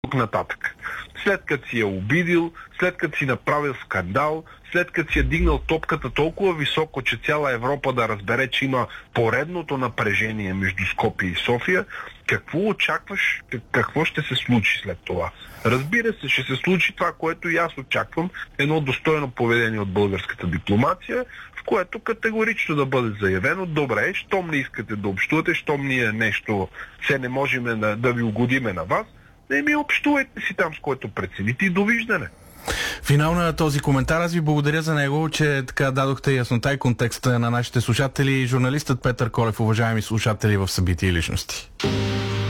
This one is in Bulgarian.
тук нататък. След като си я обидил, след като си направил скандал, след като си е дигнал топката толкова високо, че цяла Европа да разбере, че има поредното напрежение между Скопие и София, какво очакваш, какво ще се случи след това? Разбира се, ще се случи това, което и аз очаквам, едно достойно поведение от българската дипломация, в което категорично да бъде заявено: добре, щом не искате да общувате, щом ние нещо се не можем да ви угодиме на вас, не ми общувайте си там, с което прецените, и довиждане. Финал на този коментар. Аз ви благодаря за него, че така дадохте яснота и контекста на нашите слушатели. Журналистът Петър Колев, уважаеми слушатели в Събития и личности.